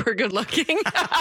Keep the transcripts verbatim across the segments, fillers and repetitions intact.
super good looking.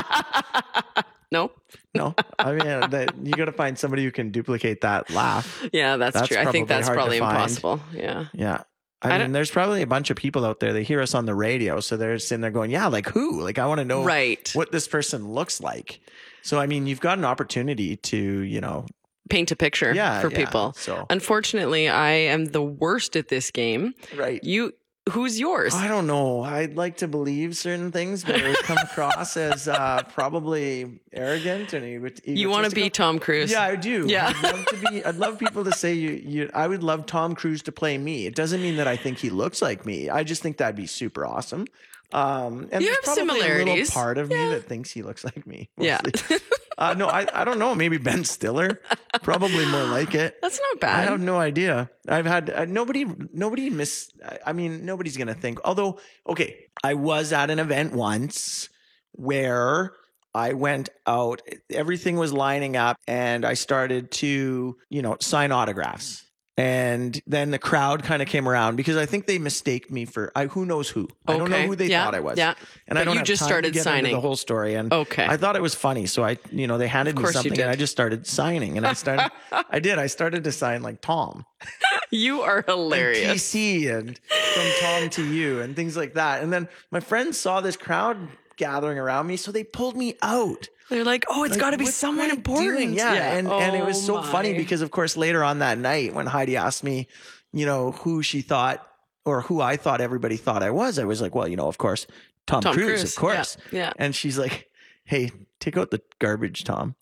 No, no. I mean, that, you got to find somebody who can duplicate that laugh. Yeah, that's, That's true. I think probably that's hard to probably find. impossible. Yeah. Yeah. I, I mean, don't- there's probably a bunch of people out there. They hear us on the radio, so they're sitting there going, "Yeah, like who? Like I want to know Right. what this person looks like." So, I mean, you've got an opportunity to, you know, Paint a picture Yeah, for yeah. people. So- Unfortunately, I am the worst at this game. right. You, who's yours? I don't know. I'd like to believe certain things, but it would come across as uh, probably arrogant and ego- You want to be egotistical. Tom Cruise? Yeah, I do. Yeah. I'd love to be. I'd love people to say you. You. I would love Tom Cruise to play me. It doesn't mean that I think he looks like me. I just think that'd be super awesome. Um, and You there's have probably a similarities. little part of Yeah. me that thinks he looks like me. Yeah. mostly. uh, no, I. I don't know. Maybe Ben Stiller. Probably more like it. That's not I bad. have no idea. I've had uh, nobody, nobody miss. I- I mean, nobody's gonna think. Although, okay, I was at an event once where I went out. Everything was lining up, and I started to, you know, sign autographs. And then the crowd kind of came around because I think they mistaked me for I, who knows who. I don't know Okay. who they Yeah, thought I was. yeah. And I But don't you have just time started to get into signing. the whole story. And Okay. I thought it was funny, so I, you know, they handed me course you something, did. and I just started signing. And I started, I did. I started to sign like Tom. You are And hilarious. T C and from Tom to you and things like that. And then my friends saw this crowd gathering around me, so they pulled me out. They're like, oh, it's Like, got to be what's someone Grant important. doing? Yeah, and and it was Oh so funny my. because of course later on that night when Heidi asked me, you know, who she thought or who I thought everybody thought I was, I was like, well, you know, of course, Tom, Tom Cruise, Cruise, of course. yeah, yeah. And she's like, hey, take out the garbage, Tom.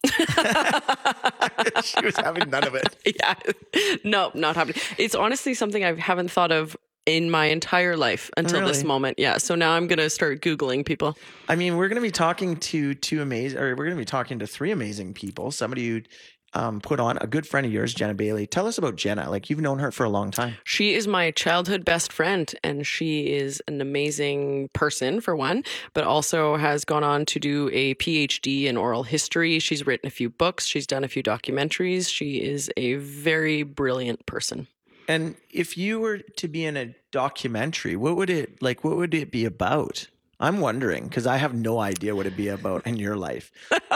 She was having none of it. Yeah. No, not happening. It's honestly something I haven't thought of in my entire life until this Really? moment. Yeah. So now I'm going to start Googling people. I mean, we're going to be talking to two amazing, or we're going to be talking to three amazing people. Somebody who um, put on a good friend of yours, Jenna Bailey. Tell us about Jenna. Like you've known her for a long time. She is my childhood best friend, and she is an amazing person, for one, but also has gone on to do a P H D in oral history. She's written a few books. She's done a few documentaries. She is a very brilliant person. And if you were to be in a documentary, what would it like? What would it be about? I'm wondering because I have no idea what it'd be about in your life.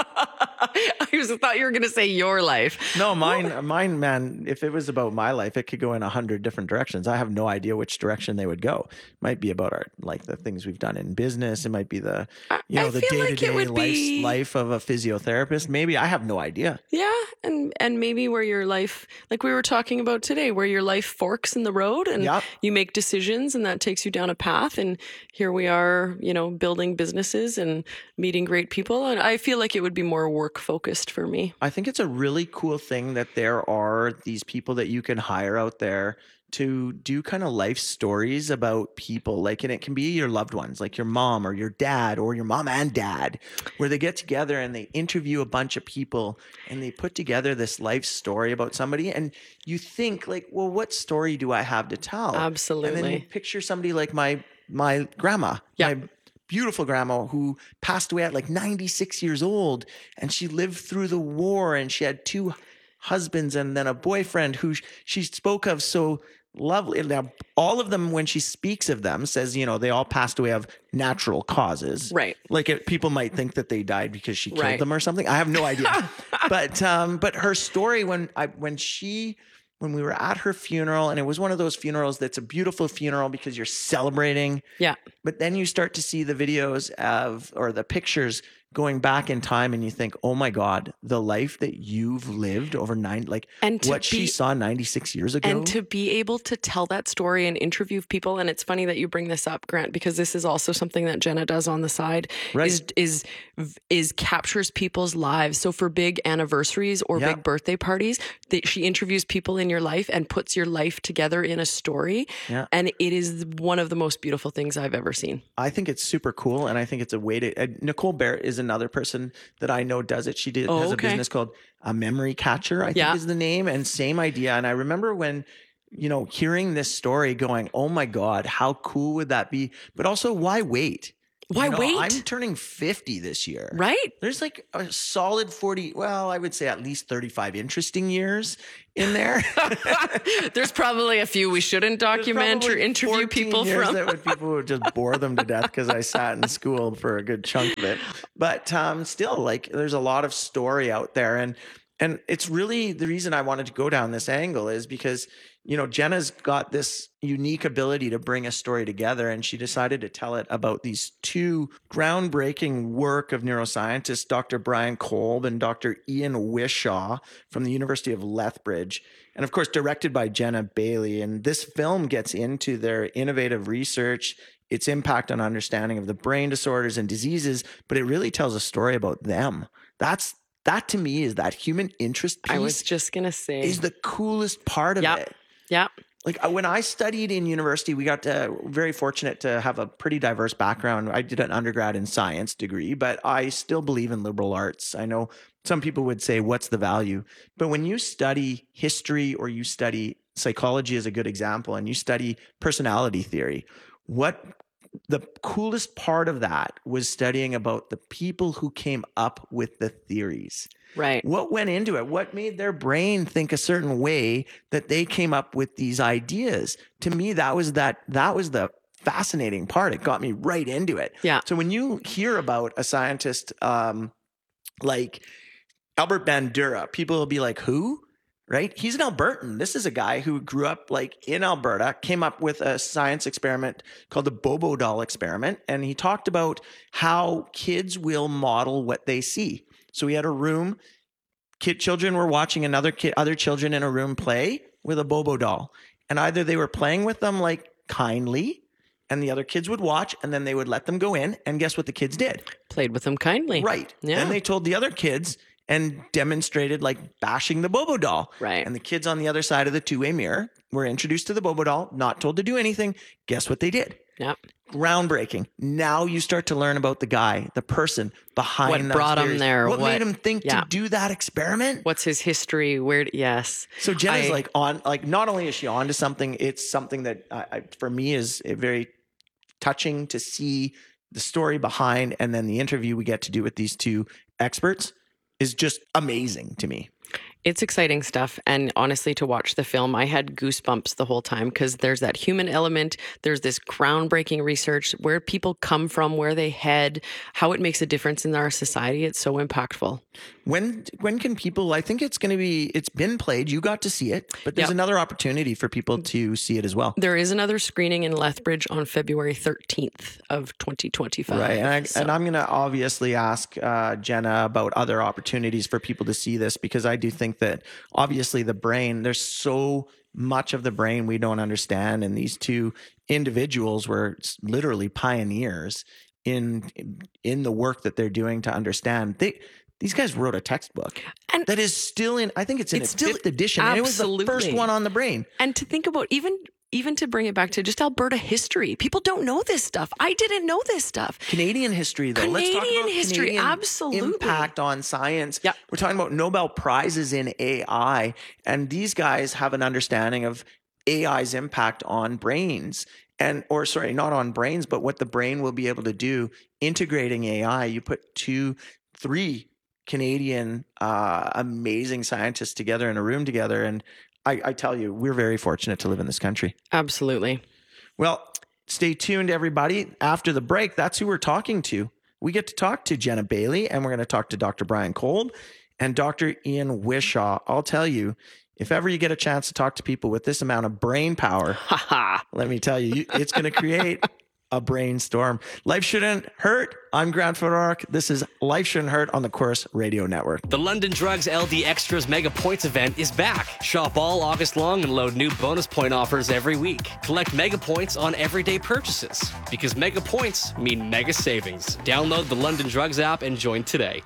I was thought you were going to say your life. No, mine, mine, man. If it was about my life, it could go in a hundred different directions. I have no idea which direction they would go. It might be about our like the things we've done in business. It might be the you know I the feel day like to it day would life be- life of a physiotherapist. Maybe I have no idea. Yeah, and and maybe where your life, like we were talking about today, where your life forks in the road and Yep. you make decisions and that takes you down a path. And here we are, you know, building businesses and meeting great people. And I feel like it would be more work focused for me. I think it's a really cool thing that there are these people that you can hire out there to do kind of life stories about people. Like, and it can be your loved ones, like your mom or your dad or your mom and dad, where they get together and they interview a bunch of people and they put together this life story about somebody. And you think like, well, what story do I have to tell? And then Absolutely. you picture somebody like my, my grandma, Yeah. my beautiful grandma who passed away at like ninety-six years old, and she lived through the war and she had two husbands and then a boyfriend who sh- she spoke of so lovely. Now, all of them, when she speaks of them, says, you know, they all passed away of natural causes. Right. Like it, people might think that they died because she killed Right. them or something. I have no idea. but um, but her story when I when she when we were at her funeral, and it was one of those funerals that's a beautiful funeral because you're celebrating. Yeah. But then you start to see the videos of or the pictures going back in time, and you think, oh my God, the life that you've lived over nine, like And to what she be- saw ninety-six years ago. And to be able to tell that story and interview people, and it's funny that you bring this up, Grant, because this is also something that Jenna does on the side. Right. Is is is captures people's lives. So for big anniversaries or Yeah. big birthday parties, that she interviews people in your life and puts your life together in a story. Yeah. And it is one of the most beautiful things I've ever seen. I think it's super cool, and I think it's a way to. Uh, Nicole Barrett is another person that I know does it. She did Oh, has okay. a business called A Memory Catcher, I think Yeah. is the name, and same idea. And I remember when, you know, hearing this story, going, "Oh my God, how cool would that be?" But also, why wait? Why You know, wait? I'm turning fifty this year. Right? There's like a solid forty, well, I would say at least thirty-five interesting years in there. There's probably a few we shouldn't document or interview people years from. that would, people would just bore them to death because I sat in school for a good chunk of it. But um, still, like, there's a lot of story out there. And and it's really the reason I wanted to go down this angle is because, you know, Jenna's got this unique ability to bring a story together, and she decided to tell it about these two groundbreaking work of neuroscientists, Doctor Brian Kolb and Doctor Ian Wishaw from the University of Lethbridge, and of course directed by Jenna Bailey. And this film gets into their innovative research, its impact on understanding of the brain disorders and diseases, but it really tells a story about them. That's That to me is that human interest piece. I was just going to say. Is the coolest part of Yep. it. Yeah. Like when I studied in university, we got to, very fortunate to have a pretty diverse background. I did an undergrad in science degree, but I still believe in liberal arts. I know some people would say, what's the value? But when you study history or you study psychology as a good example, and you study personality theory, what the coolest part of that was studying about the people who came up with the theories. Right. What went into it? What made their brain think a certain way that they came up with these ideas? To me, that was that that was the fascinating part. It got me right into it. Yeah. So when you hear about a scientist um, like Albert Bandura, people will be like, who? Right? He's an Albertan. This is a guy who grew up like in Alberta, came up with a science experiment called the Bobo doll experiment. And he talked about how kids will model what they see. So we had a room, kid children were watching another kid, other children in a room play with a Bobo doll. And either they were playing with them like kindly, and the other kids would watch, and then they would let them go in. And guess what the kids did? Played with them kindly. Right. Yeah. Then they told the other kids and demonstrated like bashing the Bobo doll. Right. And the kids on the other side of the two-way mirror were introduced to the Bobo doll, not told to do anything. Guess what they did? Yep. Groundbreaking. Now you start to learn about the guy, the person behind What those brought him theories. there, What, what- made him think yeah. to do that experiment? What's his history? Where? Yes. So Jenna's I- like on, like not only is she on to something, it's something that I, I, for me is very touching to see the story behind, and then the interview we get to do with these two experts is just amazing to me. It's exciting stuff. And honestly, to watch the film, I had goosebumps the whole time because there's that human element. There's this groundbreaking research, where people come from, where they head, how it makes a difference in our society. It's so impactful. When when can people, I think it's going to be, it's been played. You got to see it, but there's Yep. another opportunity for people to see it as well. There is another screening in Lethbridge on February thirteenth of twenty twenty-five. Right. And, I, So- and I'm going to obviously ask uh, Jenna about other opportunities for people to see this, because I do think that obviously the brain, there's so much of the brain we don't understand. And these two individuals were literally pioneers in in the work that they're doing to understand. They These guys wrote a textbook And- that is still in, I think it's in It's its still- fifth edition. And it was the first absolutely. one on the brain. And to think about even even to bring it back to just Alberta history, people don't know this stuff. I didn't know this stuff. Canadian history, though. Let's talk Canadian about history, Canadian absolutely. impact on science. Yeah. We're talking about Nobel Prizes in A I, and these guys have an understanding of A I's impact on brains. And, or sorry, not on brains, but what the brain will be able to do integrating A I. You put two, three Canadian uh, amazing scientists together in a room together, and I, I tell you, we're very fortunate to live in this country. Absolutely. Well, stay tuned, everybody. After the break, that's who we're talking to. We get to talk to Jenna Bailey, and we're going to talk to Doctor Brian Kolb and Doctor Ian Wishaw. I'll tell you, if ever you get a chance to talk to people with this amount of brain power, Haha. let me tell you, you- it's going to create a brainstorm. Life Shouldn't Hurt. I'm Grant Fedoruk. This is Life Shouldn't Hurt on the Chorus Radio Network. The London Drugs L D Extras Mega Points event is back. Shop all August long and load new bonus point offers every week. Collect mega points on everyday purchases, because mega points mean mega savings. Download the London Drugs app and join today.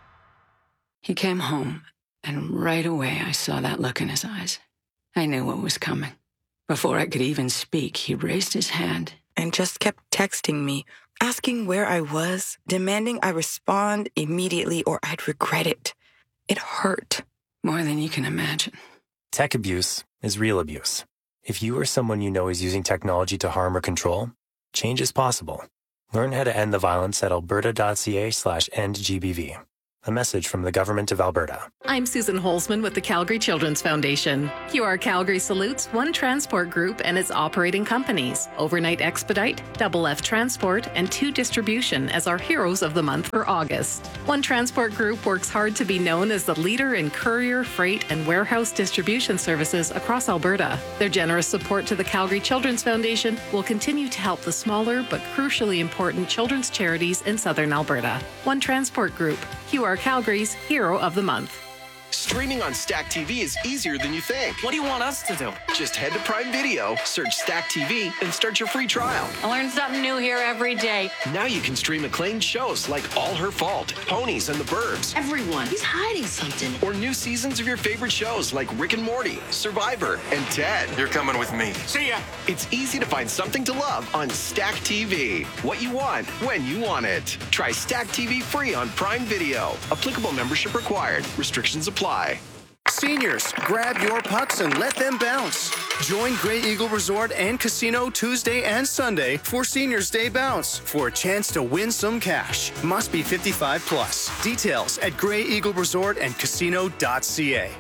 He came home, and right away I saw that look in his eyes. I knew what was coming. Before I could even speak, he raised his hand. And just kept texting me, asking where I was, demanding I respond immediately or I'd regret it. It hurt. More than you can imagine. Tech abuse is real abuse. If you or someone you know is using technology to harm or control, change is possible. Learn how to end the violence at alberta.ca slash endgbv. A message from the Government of Alberta. I'm Susan Holzman with the Calgary Children's Foundation. Q R Calgary salutes One Transport Group and its operating companies, Overnight Expedite, Double F Transport, and Two Distribution as our heroes of the month for August. One Transport Group works hard to be known as the leader in courier, freight, and warehouse distribution services across Alberta. Their generous support to the Calgary Children's Foundation will continue to help the smaller but crucially important children's charities in southern Alberta. One Transport Group, Q R Calgary's Hero of the Month. Streaming on Stack T V is easier than you think. What do you want us to do? Just head to Prime Video, search Stack T V, and start your free trial. I learn something new here every day. Now you can stream acclaimed shows like All Her Fault, Ponies, and The Burbs. Everyone, he's hiding something. Or new seasons of your favorite shows like Rick and Morty, Survivor, and Ted. You're coming with me. See ya! It's easy to find something to love on Stack T V. What you want, when you want it. Try Stack T V free on Prime Video. Applicable membership required. Restrictions apply. Seniors, grab your pucks and let them bounce. Join Grey Eagle Resort and Casino Tuesday and Sunday for Seniors Day Bounce for a chance to win some cash. Must be fifty-five plus. Details at grey eagle resort and casino dot c a.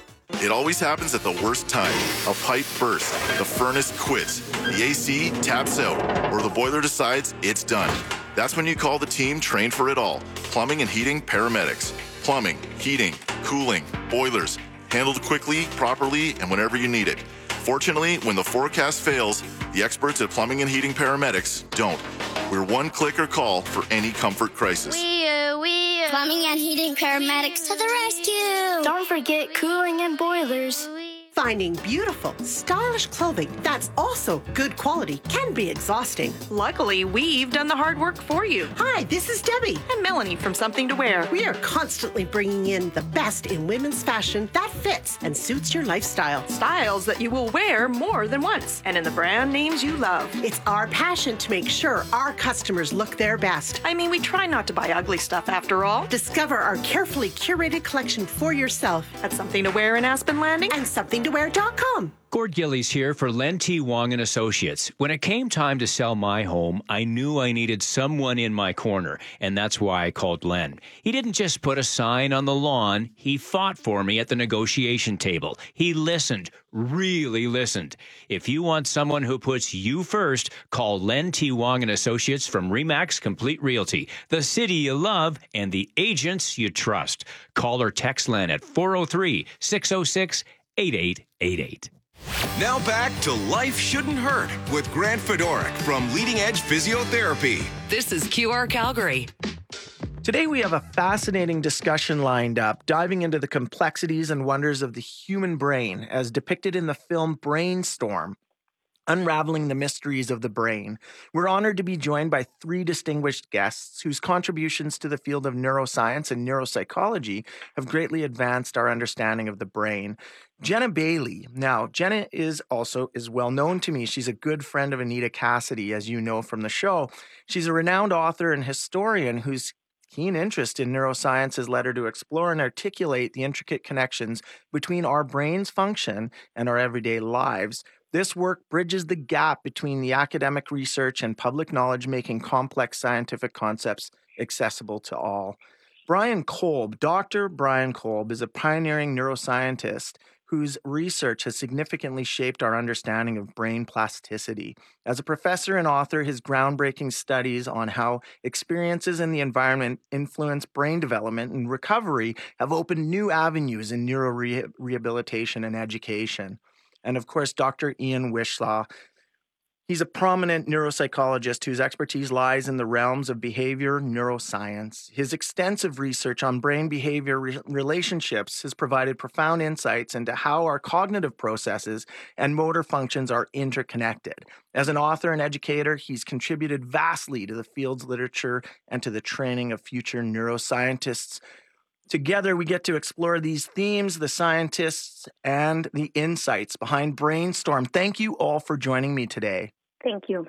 It always happens at the worst time. A pipe bursts, the furnace quits, the A C taps out, or the boiler decides it's done. That's when you call the team trained for it all. Plumbing and heating paramedics. Plumbing, heating, cooling, boilers, handled quickly, properly, and whenever you need it. Fortunately, when the forecast fails, the experts at Plumbing and Heating Paramedics don't. We're one click or call for any comfort crisis. We, uh, we, uh, Plumbing and Heating Paramedics to the rescue! Don't forget cooling and boilers. Finding beautiful, stylish clothing that's also good quality can be exhausting. Luckily, we've done the hard work for you. Hi, this is Debbie. And Melanie from Something to Wear. We are constantly bringing in the best in women's fashion that fits and suits your lifestyle. Styles that you will wear more than once, and in the brand names you love. It's our passion to make sure our customers look their best. I mean, we try not to buy ugly stuff after all. Discover our carefully curated collection for yourself at Something to Wear in Aspen Landing and something to wear dot com. Gord Gillies here for Len T. Wong and Associates. When it came time to sell my home, I knew I needed someone in my corner, and that's why I called Len. He didn't just put a sign on the lawn. He fought for me at the negotiation table. He listened, really listened. If you want someone who puts you first, call Len T. Wong and Associates from Remax Complete Realty, the city you love and the agents you trust. Call or text Len at four oh three, six oh six, eight eight eight eight. Now back to Life Shouldn't Hurt with Grant Fedoruk from Leading Edge Physiotherapy. This is Q R Calgary. Today we have a fascinating discussion lined up, diving into the complexities and wonders of the human brain as depicted in the film Brainstorm, unraveling the mysteries of the brain. We're honored to be joined by three distinguished guests whose contributions to the field of neuroscience and neuropsychology have greatly advanced our understanding of the brain. Jenna Bailey. Now, Jenna is also is well known to me. She's a good friend of Anita Cassidy, as you know from the show. She's a renowned author and historian whose keen interest in neuroscience has led her to explore and articulate the intricate connections between our brain's function and our everyday lives. This work bridges the gap between the academic research and public knowledge, making complex scientific concepts accessible to all. Brian Kolb, Doctor Brian Kolb, is a pioneering neuroscientist whose research has significantly shaped our understanding of brain plasticity. As a professor and author, his groundbreaking studies on how experiences in the environment influence brain development and recovery have opened new avenues in neurorehabilitation and education. And of course, Doctor Ian Whishaw. He's a prominent neuropsychologist whose expertise lies in the realms of behavior neuroscience. His extensive research on brain behavior re- relationships has provided profound insights into how our cognitive processes and motor functions are interconnected. As an author and educator, he's contributed vastly to the field's literature and to the training of future neuroscientists. Together, we get to explore these themes, the scientists, and the insights behind Brainstorm. Thank you all for joining me today. Thank you.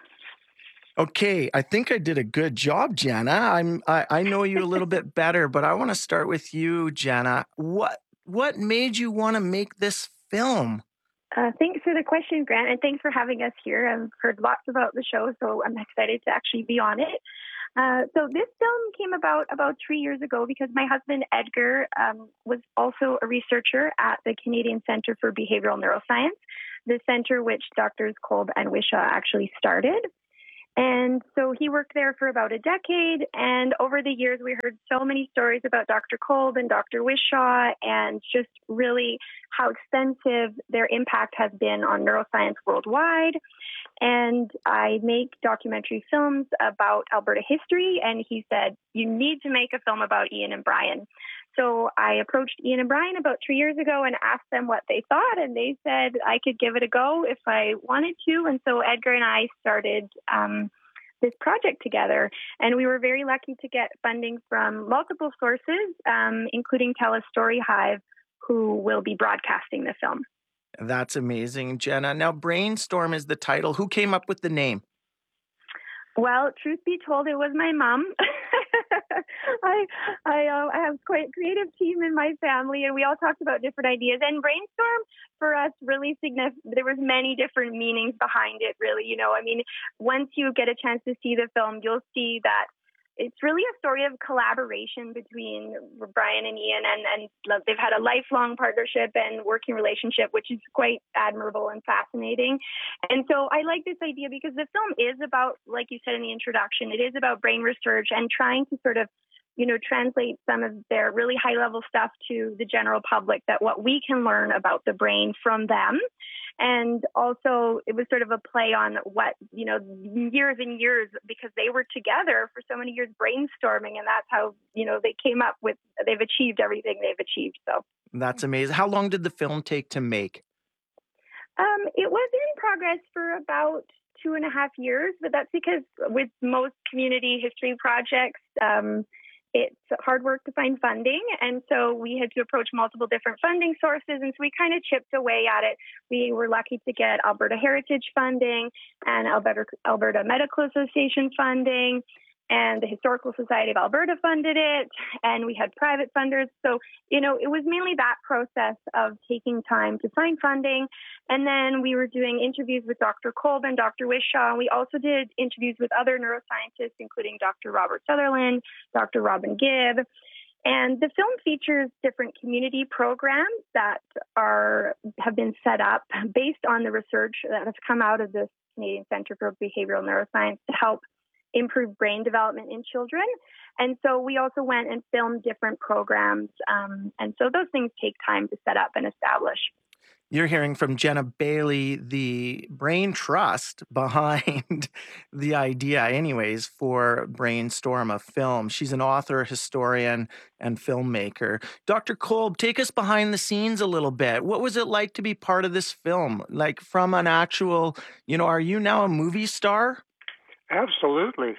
Okay, I think I did a good job, Jenna. I'm I, I know you a little bit better, but I want to start with you, Jenna. What what made you want to make this film? Uh, thanks for the question, Grant, and thanks for having us here. I've heard lots about the show, so I'm excited to actually be on it. Uh, so this film came about about three years ago because my husband, Edgar, um, was also a researcher at the Canadian Centre for Behavioral Neuroscience, the center which Doctors Kolb and Wishaw actually started. And so he worked there for about a decade. And over the years, we heard so many stories about Doctor Kolb and Doctor Wishaw and just really how extensive their impact has been on neuroscience worldwide. And I make documentary films about Alberta history. And he said, you need to make a film about Ian and Brian. So I approached Ian and Brian about three years ago and asked them what they thought. And they said I could give it a go if I wanted to. And so Edgar and I started um, this project together. And we were very lucky to get funding from multiple sources, um, including TELUS Story Hive, who will be broadcasting the film. That's amazing, Jenna. Now, Brainstorm is the title. Who came up with the name? Well, truth be told, it was my mom. I I, uh, I have quite a creative team in my family, and we all talked about different ideas. And Brainstorm, for us, really significant. There was many different meanings behind it, really. You know, I mean, once you get a chance to see the film, you'll see that it's really a story of collaboration between Brian and Ian, and, and they've had a lifelong partnership and working relationship, which is quite admirable and fascinating. And so I like this idea because the film is about, like you said in the introduction, it is about brain research and trying to sort of, you know, translate some of their really high level stuff to the general public, that what we can learn about the brain from them. And also it was sort of a play on what, you know, years and years, because they were together for so many years brainstorming, and that's how, you know, they came up with, they've achieved everything they've achieved. So that's amazing. How long did the film take to make? Um, it was in progress for about two and a half years, but that's because with most community history projects, um, it's hard work to find funding. And so we had to approach multiple different funding sources. And so we kind of chipped away at it. We were lucky to get Alberta Heritage funding and Alberta, Alberta Medical Association funding, and the Historical Society of Alberta funded it. And we had private funders. So, you know, it was mainly that process of taking time to find funding. And then we were doing interviews with Doctor Kolb and Doctor Wishaw. And we also did interviews with other neuroscientists, including Doctor Robert Sutherland, Doctor Robin Gibb. And the film features different community programs that are have been set up based on the research that has come out of the Canadian Centre for Behavioral Neuroscience to help improve brain development in children. And so we also went and filmed different programs. Um, and so those things take time to set up and establish. You're hearing from Jenna Bailey, the brain trust behind the idea, anyways, for Brainstorm, a film. She's an author, historian, and filmmaker. Doctor Kolb, take us behind the scenes a little bit. What was it like to be part of this film? Like from an actual, you know, are you now a movie star? Absolutely.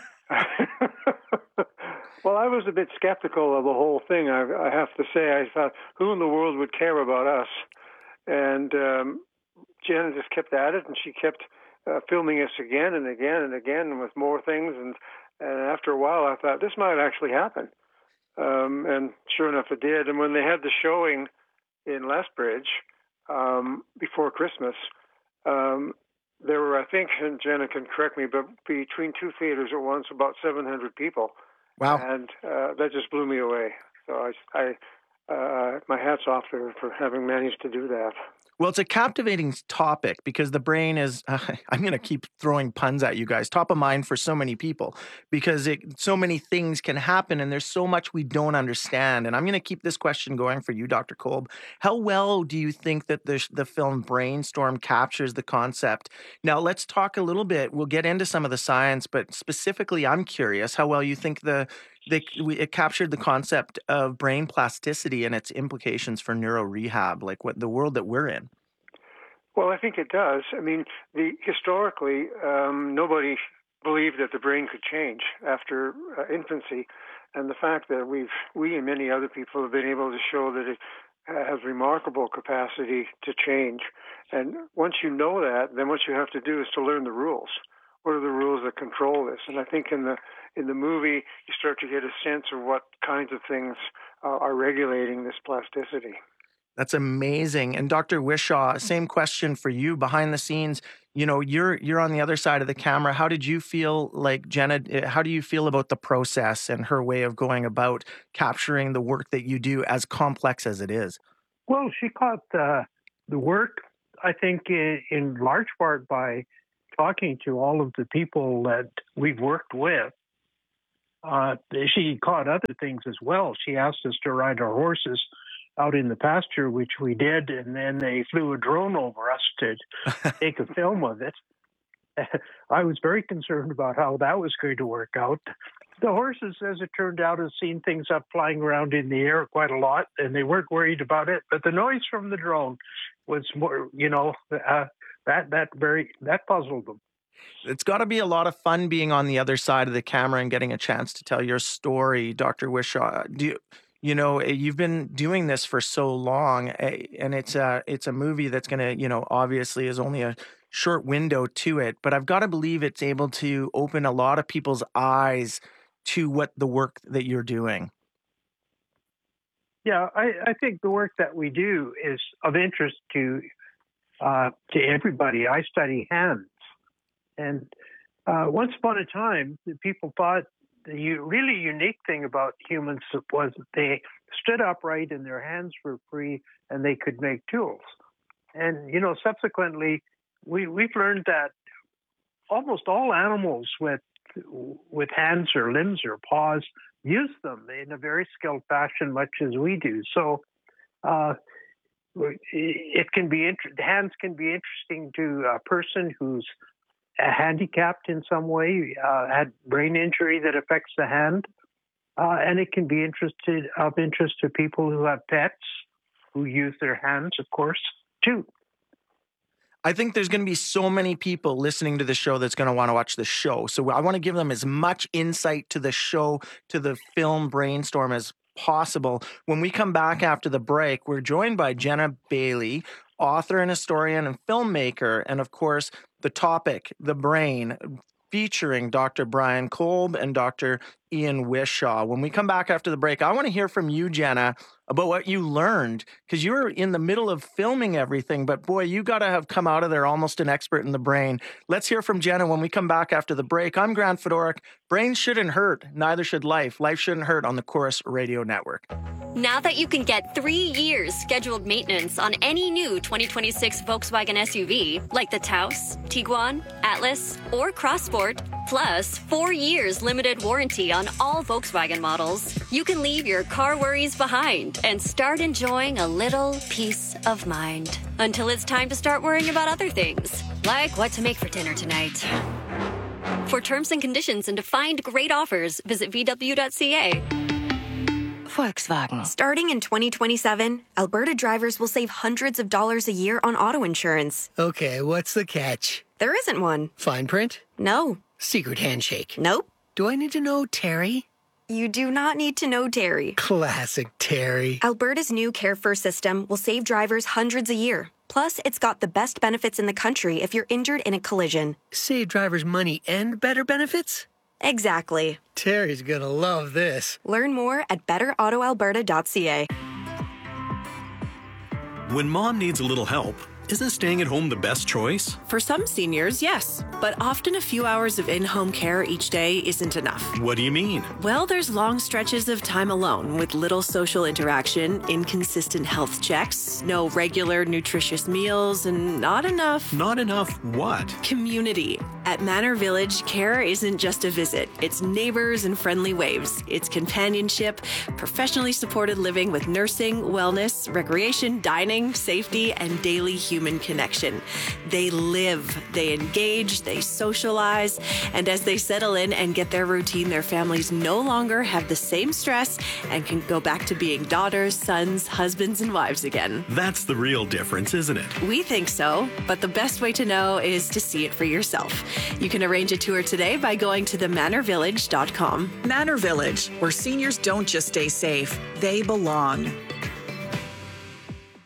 Well, I was a bit skeptical of the whole thing, I, I have to say. I thought, who in the world would care about us? And um, Jen just kept at it, and she kept uh, filming us again and again and again with more things. And, and after a while, I thought, this might actually happen. Um, and sure enough, it did. And when they had the showing in Lethbridge um, before Christmas, um, there were, I think, and Jenna can correct me, but between two theaters at once, about seven hundred people. Wow. And uh, that just blew me away. So I, I uh, my hat's off to her for having managed to do that. Well, it's a captivating topic because the brain is, uh, I'm going to keep throwing puns at you guys, top of mind for so many people because it, so many things can happen and there's so much we don't understand. And I'm going to keep this question going for you, Doctor Kolb. How well do you think that the, the film Brainstorm captures the concept? Now, let's talk a little bit. We'll get into some of the science, but specifically, I'm curious how well you think the They, it captured the concept of brain plasticity and its implications for neurorehab, like what the world that we're in. Well, I think it does. I mean, the historically, um, nobody believed that the brain could change after uh, infancy, and the fact that we've we and many other people have been able to show that it has remarkable capacity to change. And once you know that, then what you have to do is to learn the rules. What are the rules that control this? And I think in the in the movie, you start to get a sense of what kinds of things uh, are regulating this plasticity. That's amazing. And Doctor Wishaw, same question for you behind the scenes. You know, you're you're on the other side of the camera. How did you feel like Jenna, how do you feel about the process and her way of going about capturing the work that you do, as complex as it is? Well, she caught uh, the work, I think, in, in large part by talking to all of the people that we've worked with. Uh, she caught other things as well. She asked us to ride our horses out in the pasture, which we did, and then they flew a drone over us to take a film of it. I was very concerned about how that was going to work out. The horses, as it turned out, have seen things up flying around in the air quite a lot, and they weren't worried about it. But the noise from the drone was more, you know, uh, that that very that puzzled them. It's got to be a lot of fun being on the other side of the camera and getting a chance to tell your story, Doctor Wishaw. Do you, you know, you've been doing this for so long, and it's a, it's a movie that's going to, you know, obviously is only a short window to it, but I've got to believe it's able to open a lot of people's eyes to what the work that you're doing. Yeah, I, I think the work that we do is of interest to uh, to everybody. I study hands. And uh, once upon a time, the people thought the u- really unique thing about humans was that they stood upright and their hands were free and they could make tools. And, you know, subsequently, we, we've learned that almost all animals with with hands or limbs or paws use them in a very skilled fashion, much as we do. So uh, it can be int- hands can be interesting to a person who's handicapped in some way, uh, had brain injury that affects the hand, uh, and it can be interested of interest to people who have pets who use their hands, of course, too. I think there's going to be so many people listening to the show that's going to want to watch the show. So I want to give them as much insight to the show, to the film Brainstorm as possible. When we come back after the break, we're joined by Jenna Bailey, author and historian and filmmaker, and of course, the topic, The Brain, featuring Doctor Brian Kolb and Doctor Ian Wishaw. When we come back after the break, I want to hear from you, Jenna, about what you learned, because you were in the middle of filming everything, but boy, you got to have come out of there almost an expert in the brain. Let's hear from Jenna when we come back after the break. I'm Grant Fedoruk. Brains shouldn't hurt, neither should life. Life shouldn't hurt on the Chorus Radio Network. Now that you can get three years scheduled maintenance on any new twenty twenty-six Volkswagen S U V, like the Taos, Tiguan, Atlas, or Crossport, plus four years limited warranty on all Volkswagen models, you can leave your car worries behind and start enjoying a little peace of mind. Until it's time to start worrying about other things, like what to make for dinner tonight. For terms and conditions and to find great offers, visit V W dot C A. Volkswagen. Starting in twenty twenty-seven, Alberta drivers will save hundreds of dollars a year on auto insurance. Okay, what's the catch? There isn't one. Fine print? No. Secret handshake? Nope. Do I need to know Terry? You do not need to know Terry. Classic Terry. Alberta's new Care First system will save drivers hundreds a year. Plus, it's got the best benefits in the country if you're injured in a collision. Save drivers money and better benefits? Exactly. Terry's gonna love this. Learn more at better auto alberta dot c a. When mom needs a little help, isn't staying at home the best choice? For some seniors, yes. But often a few hours of in-home care each day isn't enough. What do you mean? Well, there's long stretches of time alone with little social interaction, inconsistent health checks, no regular nutritious meals, and not enough... Not enough what? Community. At Manor Village, care isn't just a visit. It's neighbors and friendly waves. It's companionship, professionally supported living with nursing, wellness, recreation, dining, safety, and daily human human connection. They live, they engage, they socialize, and as they settle in and get their routine, their families no longer have the same stress and can go back to being daughters, sons, husbands, and wives again. That's the real difference, isn't it? We think so, but the best way to know is to see it for yourself. You can arrange a tour today by going to the manor village dot com. Manor Village, where seniors don't just stay safe, they belong.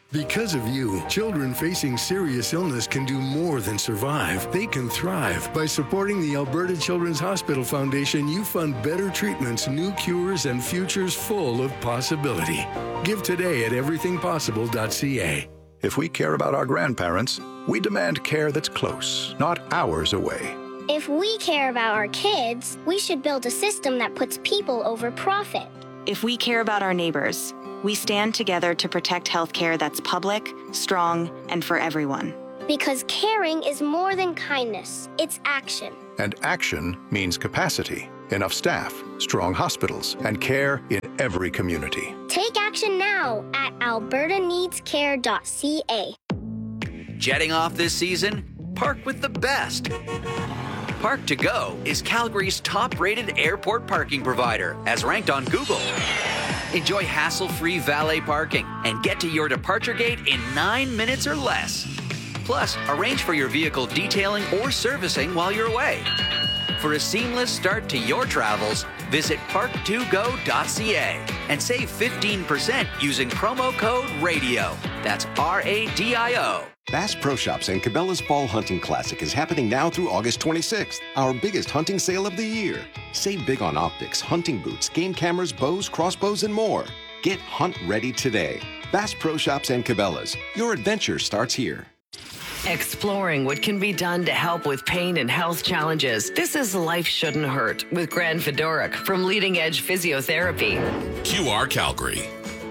Because of you, children facing serious illness can do more than survive. They can thrive. By supporting the Alberta Children's Hospital Foundation, you fund better treatments, new cures, and futures full of possibility. Give today at everything possible dot c a. If we care about our grandparents, we demand care that's close, not hours away. If we care about our kids, we should build a system that puts people over profit. If we care about our neighbors, we stand together to protect healthcare that's public, strong, and for everyone. Because caring is more than kindness, it's action. And action means capacity, enough staff, strong hospitals, and care in every community. Take action now at alberta needs care dot c a. Jetting off this season? Park with the best. Park to Go is Calgary's top-rated airport parking provider, as ranked on Google. Enjoy hassle-free valet parking and get to your departure gate in nine minutes or less. Plus, arrange for your vehicle detailing or servicing while you're away. For a seamless start to your travels, visit park to go dot c a and save fifteen percent using promo code RADIO. That's R A D I O. Bass Pro Shops and Cabela's Fall Hunting Classic is happening now through August twenty-sixth, our biggest hunting sale of the year. Save big on optics, hunting boots, game cameras, bows, crossbows, and more. Get hunt ready today. Bass Pro Shops and Cabela's. Your adventure starts here. Exploring what can be done to help with pain and health challenges. This is Life Shouldn't Hurt with Grant Fedoruk from Leading Edge Physiotherapy. Q R Calgary.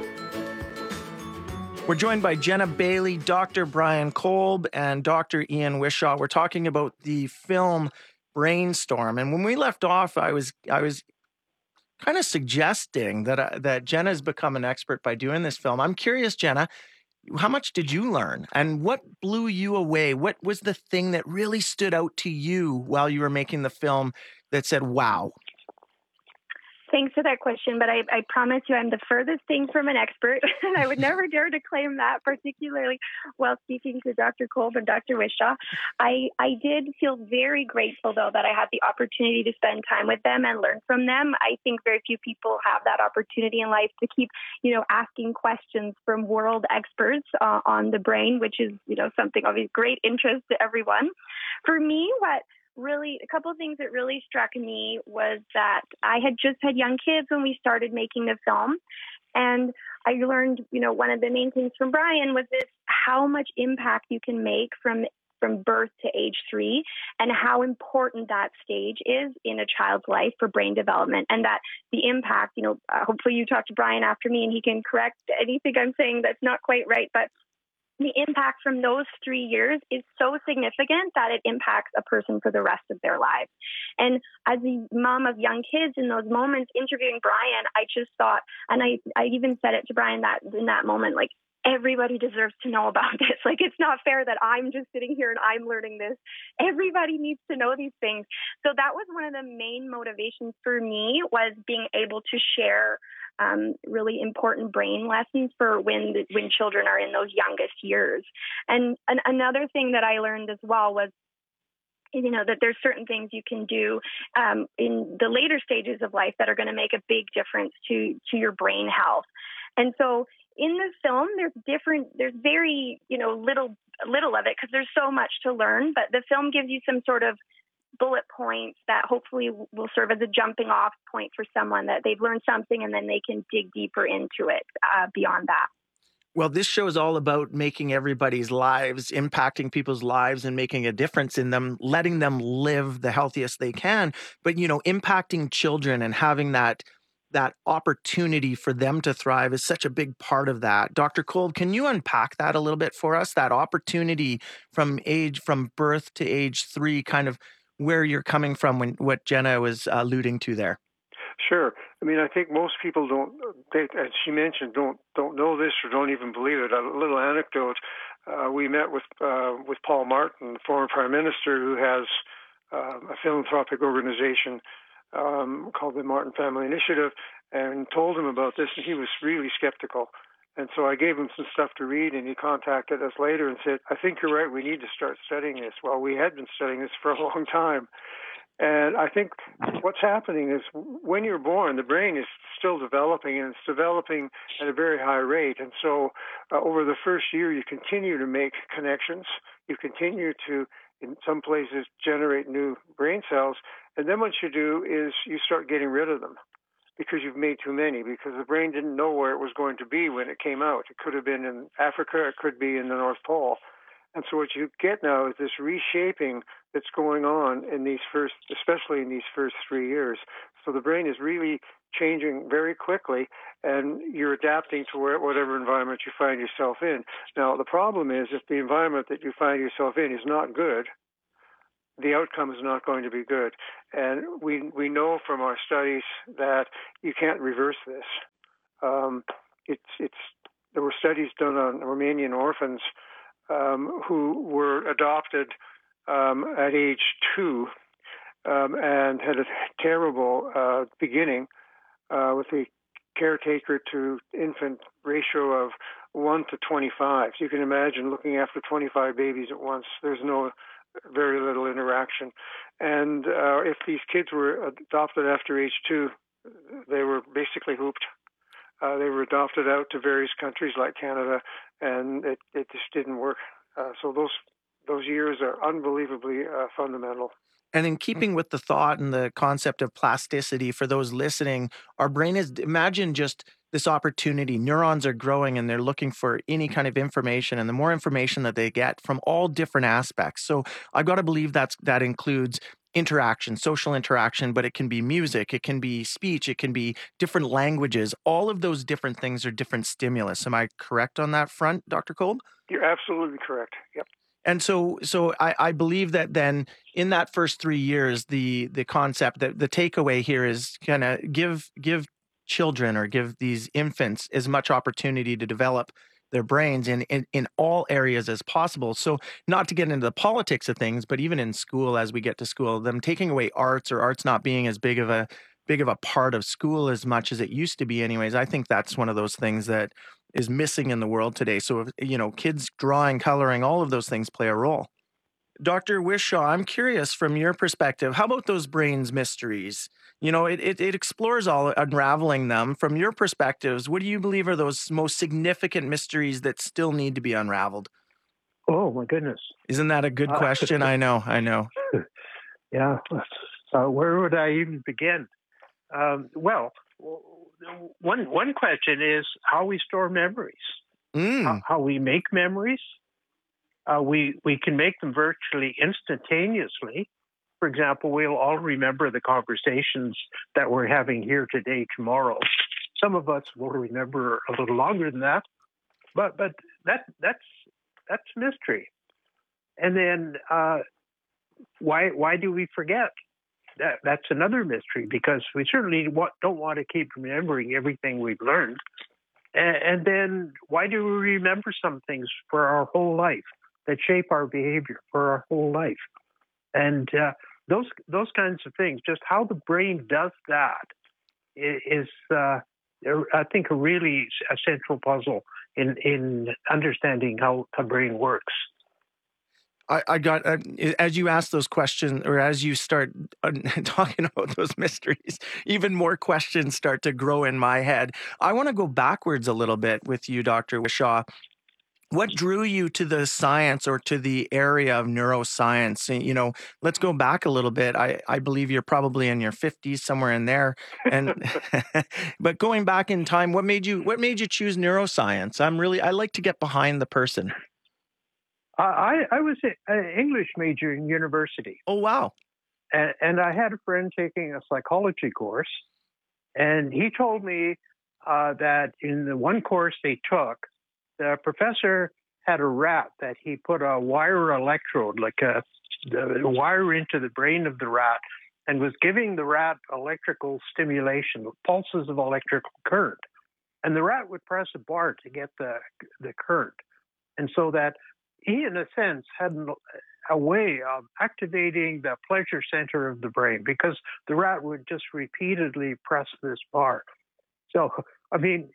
We're joined by Jenna Bailey, Doctor Brian Kolb, and Doctor Ian Wishaw. We're talking about the film Brainstorm. And when we left off, I was I was kind of suggesting that uh, that Jenna's become an expert by doing this film. I'm curious, Jenna, how much did you learn? And what blew you away? What was the thing that really stood out to you while you were making the film that said, wow? Thanks for that question, but I, I promise you I'm the furthest thing from an expert, and I would never dare to claim that, particularly while speaking to Doctor Kolb and Doctor Wishaw. I, I did feel very grateful, though, that I had the opportunity to spend time with them and learn from them. I think very few people have that opportunity in life to keep, you know, asking questions from world experts uh, on the brain, which is, you know, something of great interest to everyone. For me, what really, a couple of things that really struck me was that I had just had young kids when we started making the film. And I learned, you know, one of the main things from Brian was this, how much impact you can make from from birth to age three, and how important that stage is in a child's life for brain development, and that the impact, you know, uh, hopefully you talk to Brian after me and he can correct anything I'm saying that's not quite right, but the impact from those three years is so significant that it impacts a person for the rest of their lives. And as a mom of young kids in those moments, interviewing Brian, I just thought, and I, I even said it to Brian that in that moment, like, everybody deserves to know about this. Like, it's not fair that I'm just sitting here and I'm learning this. Everybody needs to know these things. So that was one of the main motivations for me, was being able to share Um, really important brain lessons for when the, when children are in those youngest years. And, and another thing that I learned as well was, you know, that there's certain things you can do um, in the later stages of life that are going to make a big difference to to your brain health. And so in the film, there's different, there's very, you know, little little of it because there's so much to learn. But the film gives you some sort of bullet points that hopefully will serve as a jumping off point for someone, that they've learned something and then they can dig deeper into it uh, beyond that. Well, this show is all about making everybody's lives, impacting people's lives and making a difference in them, letting them live the healthiest they can. But, you know, impacting children and having that that opportunity for them to thrive is such a big part of that. Doctor Kolb, can you unpack that a little bit for us? That opportunity from age, from birth to age three, kind of where you're coming from, when what Jenna was alluding to there. Sure. I mean, I think most people don't, they, as she mentioned, don't don't know this or don't even believe it. A little anecdote: uh, we met with uh, with Paul Martin, the former Prime Minister, who has uh, a philanthropic organization um, called the Martin Family Initiative, and told him about this, and he was really skeptical. And so I gave him some stuff to read, and he contacted us later and said, I think you're right, we need to start studying this. Well, we had been studying this for a long time. And I think what's happening is when you're born, the brain is still developing, and it's developing at a very high rate. And so uh, over the first year, you continue to make connections. You continue to, in some places, generate new brain cells. And then what you do is you start getting rid of them because you've made too many, because the brain didn't know where it was going to be when it came out. It could have been in Africa. It could be in the North Pole. And so what you get now is this reshaping that's going on in these first, especially in these first three years. So the brain is really changing very quickly, and you're adapting to where, whatever environment you find yourself in. Now, the problem is if the environment that you find yourself in is not good, the outcome is not going to be good. And we we know from our studies that you can't reverse this. Um, it's it's there were studies done on Romanian orphans um, who were adopted um, at age two um, and had a terrible uh, beginning uh, with the caretaker to infant ratio of one to twenty-five. So you can imagine looking after twenty-five babies at once. There's no very little interaction. And uh, if these kids were adopted after age two, they were basically hooped. Uh, they were adopted out to various countries like Canada, and it, it just didn't work. Uh, so those those years are unbelievably uh, fundamental. And in keeping with the thought and the concept of plasticity for those listening, our brain is, imagine just this opportunity. Neurons are growing and they're looking for any kind of information, and the more information that they get from all different aspects. So I've got to believe that's, that includes interaction, social interaction, but it can be music, it can be speech, it can be different languages. All of those different things are different stimulus. Am I correct on that front, Doctor Kolb? You're absolutely correct. Yep. And so, so I, I believe that then in that first three years, the the concept, that the takeaway here is kind of give give children or give these infants as much opportunity to develop their brains in, in in all areas as possible. So not to get into the politics of things, but even in school, as we get to school, them taking away arts or arts not being as big of a big of a part of school as much as it used to be anyways, I think that's one of those things that is missing in the world today. So, if, you know, kids drawing, coloring, all of those things play a role. Doctor Wishaw, I'm curious from your perspective, how about those brains mysteries? You know, it, it, it explores all, unraveling them. From your perspectives, what do you believe are those most significant mysteries that still need to be unraveled? Oh, my goodness. Isn't that a good question? Uh, I know, I know. Yeah. Uh, where would I even begin? Um, well, One one question is how we store memories, mm. how, how we make memories. Uh, we we can make them virtually instantaneously. For example, we'll all remember the conversations that we're having here today, tomorrow. Some of us will remember a little longer than that, but but that that's that's mystery. And then uh, why why do we forget? That, that's another mystery, because we certainly want, don't want to keep remembering everything we've learned. And, and then why do we remember some things for our whole life that shape our behavior for our whole life? And uh, those those kinds of things, just how the brain does that is, uh, I think, a really a central puzzle in, in understanding how the brain works. I, I got, uh, as you ask those questions, or as you start uh, talking about those mysteries, even more questions start to grow in my head. I want to go backwards a little bit with you, Doctor Wishaw. What drew you to the science or to the area of neuroscience? You know, let's go back a little bit. I, I believe you're probably in your fifties, somewhere in there. And but going back in time, what made you what made you choose neuroscience? I'm really I like to get behind the person. I, I was an English major in university. Oh, wow. And, and I had a friend taking a psychology course, and he told me uh, that in the one course they took, the professor had a rat that he put a wire electrode, like a, a wire into the brain of the rat, and was giving the rat electrical stimulation, pulses of electrical current. And the rat would press a bar to get the the current. And so that he, in a sense, had a way of activating the pleasure center of the brain, because the rat would just repeatedly press this bar. So I mean,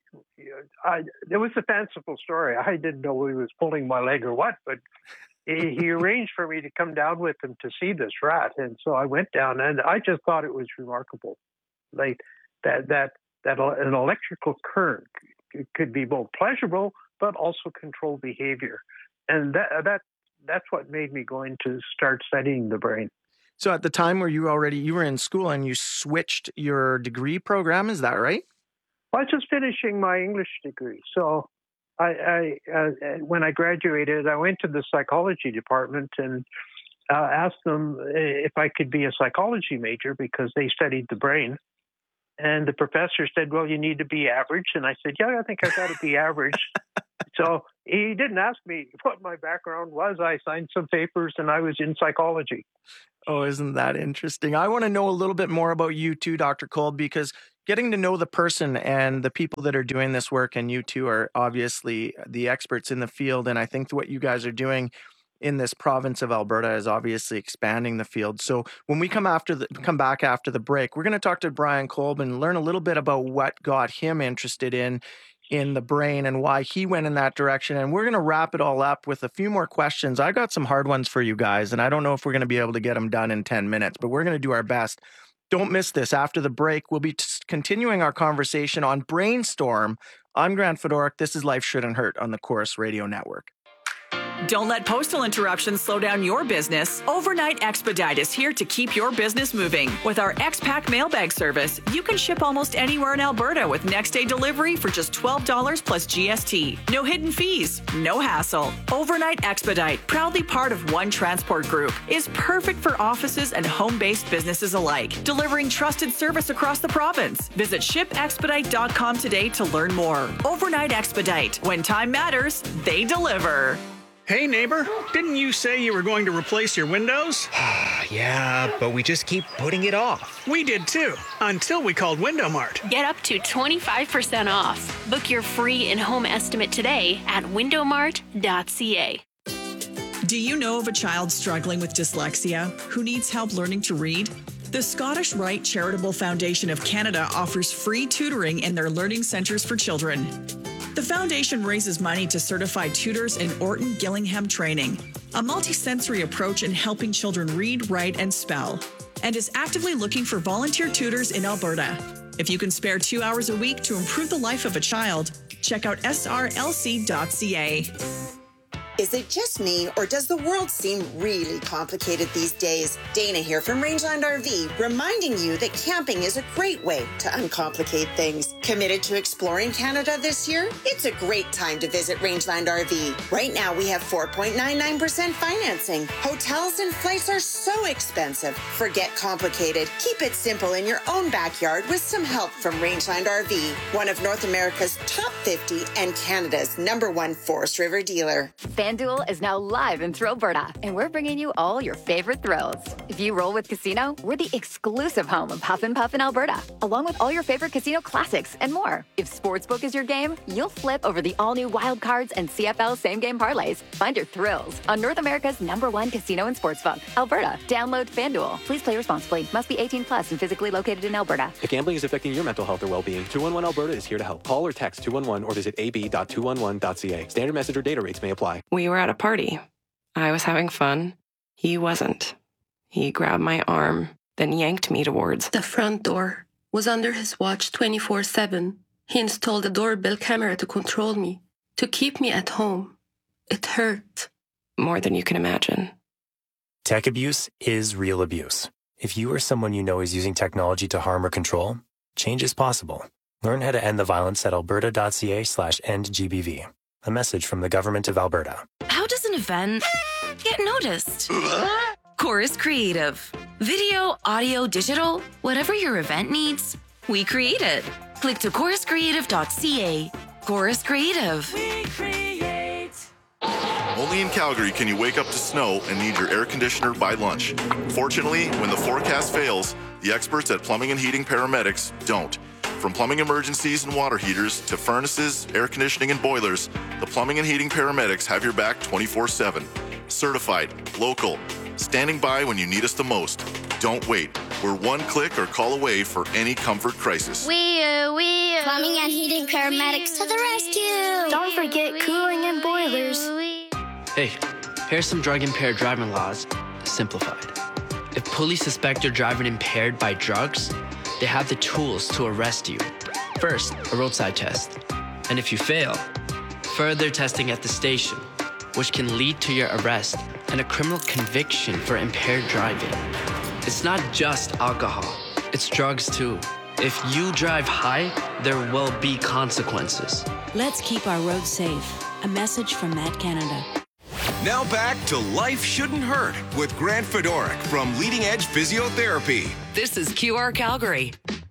I, it was a fanciful story. I didn't know he was pulling my leg or what, but he, he arranged for me to come down with him to see this rat. And so I went down, and I just thought it was remarkable. Like that, that, that an electrical current could be both pleasurable, but also control behavior. And that, that, that's what made me going to start studying the brain. So at the time where you already, you were in school and you switched your degree program, is that right? I was just finishing my English degree. So I, I uh, when I graduated, I went to the psychology department and uh, asked them if I could be a psychology major because they studied the brain. And the professor said, well, you need to be average. And I said, yeah, I think I've got to be average. So he didn't ask me what my background was. I signed some papers and I was in psychology. Oh, isn't that interesting? I want to know a little bit more about you too, Doctor Kolb, because getting to know the person and the people that are doing this work, and you two are obviously the experts in the field. And I think what you guys are doing in this province of Alberta is obviously expanding the field. So when we come after the come back after the break, we're going to talk to Brian Kolb and learn a little bit about what got him interested in in the brain and why he went in that direction. And we're going to wrap it all up with a few more questions. I got some hard ones for you guys, and I don't know if we're going to be able to get them done in ten minutes, but we're going to do our best. Don't miss this. After the break, we'll be t- continuing our conversation on Brainstorm. I'm Grant Fedoruk. This is Life Shouldn't Hurt on the Chorus Radio Network. Don't let postal interruptions slow down your business. Overnight Expedite is here to keep your business moving. With our X-Pack mailbag service, you can ship almost anywhere in Alberta with next-day delivery for just twelve dollars plus G S T. No hidden fees, no hassle. Overnight Expedite, proudly part of One Transport Group, is perfect for offices and home-based businesses alike, delivering trusted service across the province. Visit ship expedite dot com today to learn more. Overnight Expedite. When time matters, they deliver. Hey, neighbor, didn't you say you were going to replace your windows? Yeah, but we just keep putting it off. We did too, until we called Window Mart. Get up to twenty-five percent off. Book your free in-home estimate today at window mart dot c a. Do you know of a child struggling with dyslexia who needs help learning to read? The Scottish Rite Charitable Foundation of Canada offers free tutoring in their learning centres for children. The foundation raises money to certify tutors in Orton Gillingham training, a multisensory approach in helping children read, write, and spell, and is actively looking for volunteer tutors in Alberta. If you can spare two hours a week to improve the life of a child, check out s r l c dot c a. Is it just me, or does the world seem really complicated these days? Dana here from Rangeland R V, reminding you that camping is a great way to uncomplicate things. Committed to exploring Canada this year? It's a great time to visit Rangeland R V. Right now, we have four point nine nine percent financing. Hotels and flights are so expensive. Forget complicated. Keep it simple in your own backyard with some help from Rangeland R V, one of North America's top fifty and Canada's number one Forest River dealer. FanDuel is now live in Thrillberta, and we're bringing you all your favorite thrills. If you roll with Casino, we're the exclusive home of Huff and Puff in Alberta, along with all your favorite casino classics and more. If Sportsbook is your game, you'll flip over the all-new Wild Cards and C F L same-game parlays. Find your thrills on North America's number one casino and sportsbook, Alberta. Download FanDuel. Please play responsibly. Must be eighteen plus and physically located in Alberta. If gambling is affecting your mental health or well-being, two one one Alberta is here to help. Call or text two one one or visit a b dot two one one dot c a. Standard message or data rates may apply. We were at a party. I was having fun. He wasn't. He grabbed my arm, then yanked me towards the front door. Was under his watch twenty-four seven. He installed a doorbell camera to control me, to keep me at home. It hurt. More than you can imagine. Tech abuse is real abuse. If you or someone you know is using technology to harm or control, change is possible. Learn how to end the violence at alberta dot c a slash end G B V. A message from the Government of Alberta. How does an event get noticed? Chorus Creative. Video, audio, digital, whatever your event needs, we create it. Click to chorus creative dot c a. Chorus Creative. We create. Only in Calgary can you wake up to snow and need your air conditioner by lunch. Fortunately, when the forecast fails, the experts at Plumbing and Heating Paramedics don't. From plumbing emergencies and water heaters to furnaces, air conditioning, and boilers, the Plumbing and Heating Paramedics have your back twenty-four seven. Certified, local, standing by when you need us the most. Don't wait. We're one click or call away for any comfort crisis. We, uh, we, uh, plumbing and heating paramedics to the rescue. Don't forget cooling and boilers. Hey, here's some drug-impaired driving laws, simplified. If police suspect you're driving impaired by drugs, they have the tools to arrest you. First, a roadside test. And if you fail, further testing at the station, which can lead to your arrest and a criminal conviction for impaired driving. It's not just alcohol, it's drugs too. If you drive high, there will be consequences. Let's keep our roads safe. A message from Matt Canada. Now back to Life Shouldn't Hurt with Grant Fedorik from Leading Edge Physiotherapy. This is Q R Calgary.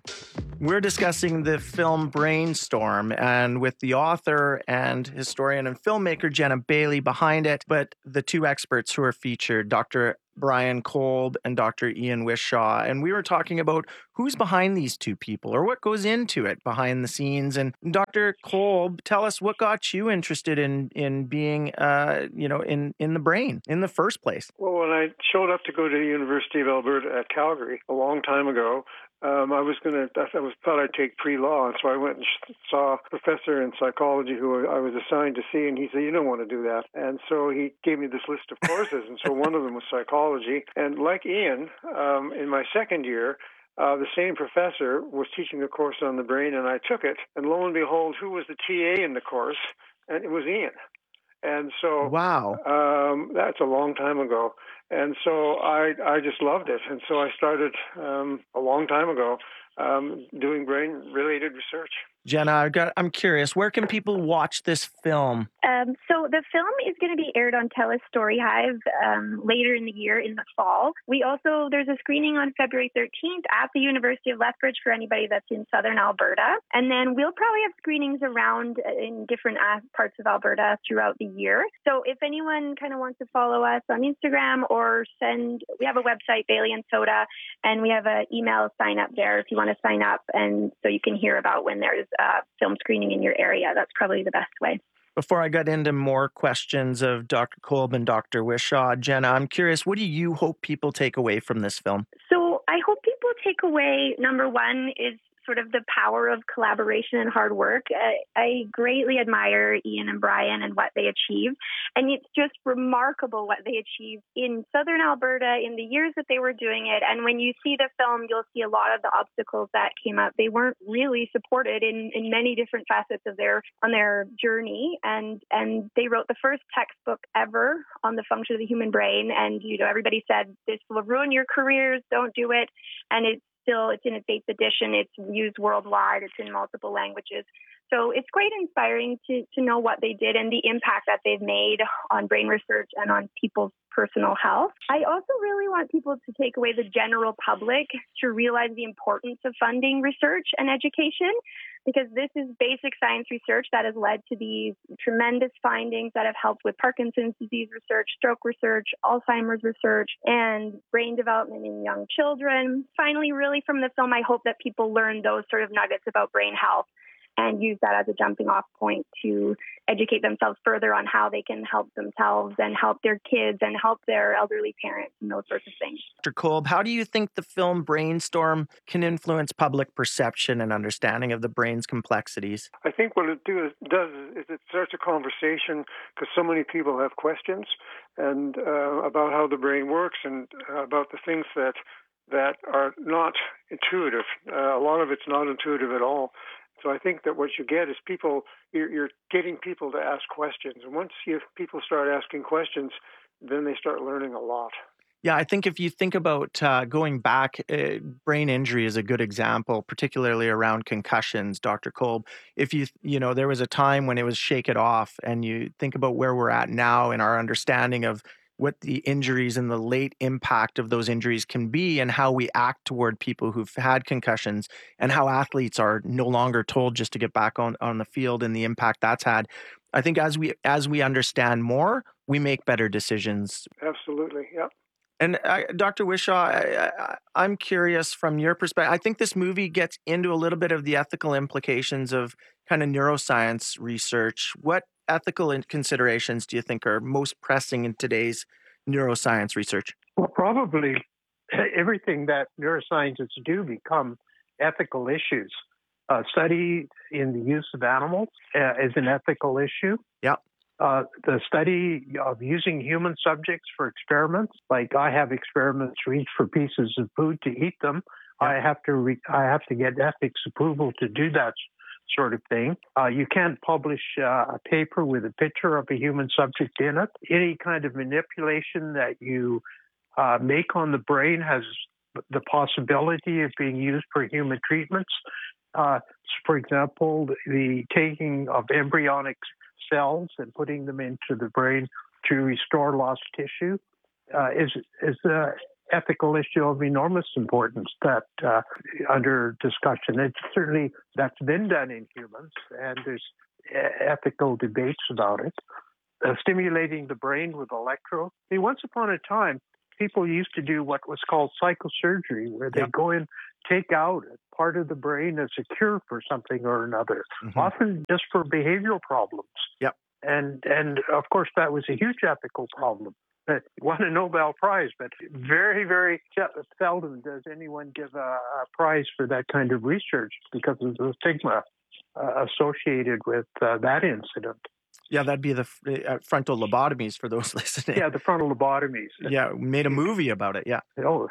We're discussing the film Brainstorm, and with the author and historian and filmmaker Jenna Bailey behind it, but the two experts who are featured, Doctor Brian Kolb and Doctor Ian Wishaw. And we were talking about who's behind these two people or what goes into it behind the scenes. And Doctor Kolb, tell us what got you interested in in being, uh, you know, in, in the brain in the first place. Well, when I showed up to go to the University of Alberta at Calgary a long time ago, Um, I was going to, I was thought I'd take pre-law, and so I went and saw a professor in psychology who I was assigned to see, and he said, you don't want to do that. And so he gave me this list of courses, and so one of them was psychology. And like Ian, um, in my second year, uh, the same professor was teaching a course on the brain, and I took it, and lo and behold, who was the T A in the course? And it was Ian. And so, wow, um, that's a long time ago. And so I I just loved it. And so I started um, a long time ago um, doing brain-related research. Jenna, I've got, I'm curious, where can people watch this film? Um, so the film is going to be aired on TELUS Story Hive um, later in the year, in the fall. We also, there's a screening on February thirteenth at the University of Lethbridge for anybody that's in southern Alberta. And then we'll probably have screenings around in different parts of Alberta throughout the year. So if anyone kind of wants to follow us on Instagram or send, we have a website, Bailey and Soda, and we have an email sign up there if you want to sign up. And so you can hear about when there's uh, film screening in your area. That's probably the best way. Before I get into more questions of Doctor Kolb and Doctor Wishaw, Jenna, I'm curious, what do you hope people take away from this film? So I hope people take away, number one, is sort of the power of collaboration and hard work. I, I greatly admire Ian and Brian and what they achieved. And it's just remarkable what they achieved in southern Alberta in the years that they were doing it. And when you see the film, you'll see a lot of the obstacles that came up. They weren't really supported in, in many different facets of their on their journey. And and they wrote the first textbook ever on the function of the human brain. And, you know, everybody said, this will ruin your careers, don't do it. And it's still, it's in its eighth edition. It's used worldwide. It's in multiple languages. So it's quite inspiring to to know what they did and the impact that they've made on brain research and on people's personal health. I also really want people to take away the general public to realize the importance of funding research and education, because this is basic science research that has led to these tremendous findings that have helped with Parkinson's disease research, stroke research, Alzheimer's research, and brain development in young children. Finally, really from the film, I hope that people learn those sort of nuggets about brain health and use that as a jumping off point to educate themselves further on how they can help themselves and help their kids and help their elderly parents and those sorts of things. Doctor Kolb, how do you think the film Brainstorm can influence public perception and understanding of the brain's complexities? I think what it do, does is it starts a conversation because so many people have questions and uh, about how the brain works and uh, about the things that that are not intuitive. Uh, a lot of it's not intuitive at all. So I think that what you get is people, you're, you're getting people to ask questions. And once you, people start asking questions, then they start learning a lot. Yeah, I think if you think about uh, going back, uh, brain injury is a good example, particularly around concussions, Doctor Kolb. If you, you know, there was a time when it was shake it off, and you think about where we're at now in our understanding of what the injuries and the late impact of those injuries can be and how we act toward people who've had concussions and how athletes are no longer told just to get back on, on the field and the impact that's had. I think as we as we understand more, we make better decisions. Absolutely, yeah. And uh, Doctor Wishaw, I, I, I'm curious from your perspective. I think this movie gets into a little bit of the ethical implications of kind of neuroscience research. What ethical considerations do you think are most pressing in today's neuroscience research? Well, probably everything that neuroscientists do become ethical issues. Uh, study in the use of animals uh, is an ethical issue. Yeah. Uh, the study of using human subjects for experiments, like I have experiments reach for pieces of food to eat them. Yeah. I have to re- I have to get ethics approval to do that sort of thing. Uh, you can't publish uh, a paper with a picture of a human subject in it. Any kind of manipulation that you uh, make on the brain has the possibility of being used for human treatments. Uh, for example, the taking of embryonic cells and putting them into the brain to restore lost tissue uh, is is an ethical issue of enormous importance that uh, under discussion. It's certainly that's been done in humans, and there's ethical debates about it. Uh, stimulating the brain with electrodes. See, once upon a time, people used to do what was called psychosurgery, where they yep. go in, take out part of the brain as a cure for something or another, mm-hmm. often just for behavioral problems. Yep. And, and of course, that was a huge ethical problem. It won a Nobel Prize, but very, very seldom does anyone give a, a prize for that kind of research because of the stigma uh, associated with uh, that incident. Yeah, that'd be the uh, frontal lobotomies for those listening. Yeah, the frontal lobotomies. Yeah, made a movie about it, yeah. Oh,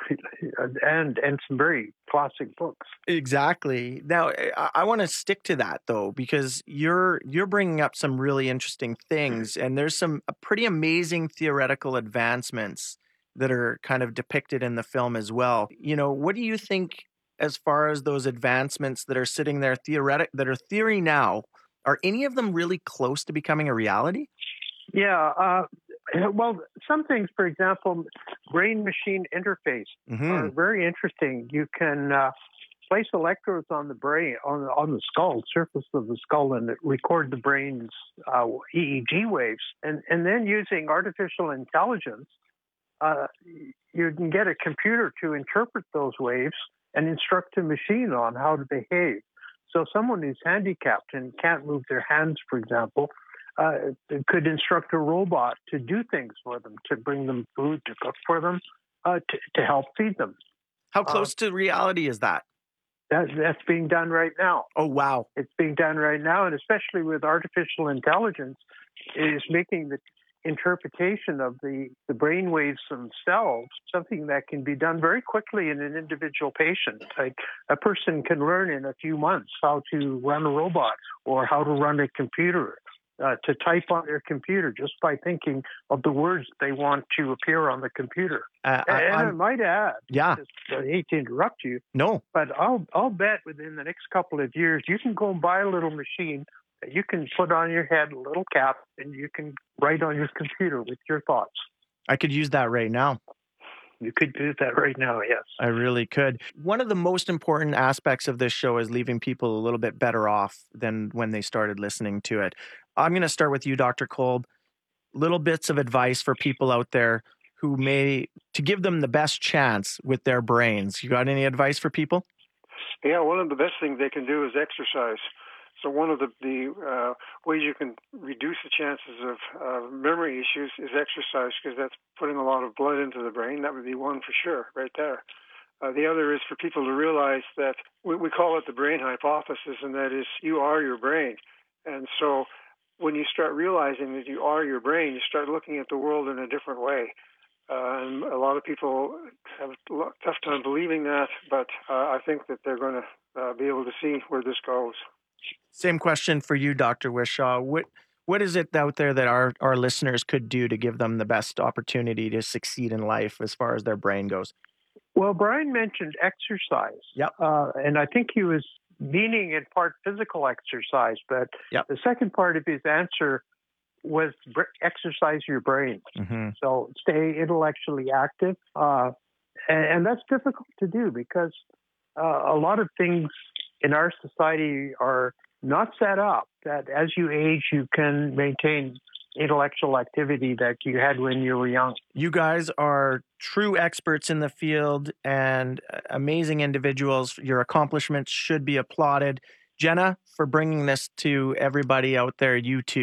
and and some very classic books. Exactly. Now, I, I want to stick to that, though, because you're you're bringing up some really interesting things, and there's some pretty amazing theoretical advancements that are kind of depicted in the film as well. You know, what do you think as far as those advancements that are sitting there theoretic that are theory now? Are any of them really close to becoming a reality? Yeah. Uh, well, some things, for example, brain-machine interface mm-hmm. are very interesting. You can uh, place electrodes on the brain, on, on the skull, surface of the skull, and record the brain's uh, E E G waves. And, and then using artificial intelligence, uh, you can get a computer to interpret those waves and instruct a machine on how to behave. So someone who's handicapped and can't move their hands, for example, uh, could instruct a robot to do things for them, to bring them food, to cook for them, uh, to, to help feed them. How close uh, to reality is that? that? That's being done right now. Oh, wow. It's being done right now, and especially with artificial intelligence, it is making the interpretation of the, the brain waves themselves something that can be done very quickly in an individual patient. Like a person can learn in a few months how to run a robot or how to run a computer, uh, to type on their computer just by thinking of the words they want to appear on the computer. Uh, I, and I'm, I might add, yeah. just, I hate to interrupt you, no, but I'll I'll bet within the next couple of years you can go and buy a little machine. You can put on your head a little cap and you can write on your computer with your thoughts. I could use that right now. You could do that right now, yes. I really could. One of the most important aspects of this show is leaving people a little bit better off than when they started listening to it. I'm going to start with you, Doctor Kolb. Little bits of advice for people out there who may, to give them the best chance with their brains. You got any advice for people? Yeah, one of the best things they can do is exercise. So one of the, the uh, ways you can reduce the chances of uh, memory issues is exercise, because that's putting a lot of blood into the brain. That would be one for sure, right there. Uh, the other is for people to realize that we, we call it the brain hypothesis, and that is you are your brain. And so when you start realizing that you are your brain, you start looking at the world in a different way. Uh, and a lot of people have a tough time believing that, but uh, I think that they're going to uh, be able to see where this goes. Same question for you, Doctor Wishaw. What what is it out there that our, our listeners could do to give them the best opportunity to succeed in life as far as their brain goes? Well, Brian mentioned exercise. Yep. Uh, and I think he was meaning in part physical exercise, but yep. the second part of his answer was exercise your brain. Mm-hmm. So stay intellectually active. Uh, and, and that's difficult to do because uh, a lot of things in our society are not set up that as you age, you can maintain intellectual activity that you had when you were young. You guys are true experts in the field and amazing individuals. Your accomplishments should be applauded. Jenna, for bringing this to everybody out there, you too.